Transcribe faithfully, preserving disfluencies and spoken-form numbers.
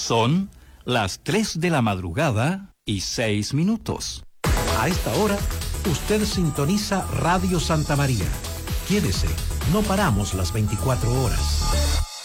Son las tres de la madrugada y seis minutos. A esta hora, usted sintoniza Radio Santa María. Quédese, no paramos las veinticuatro horas.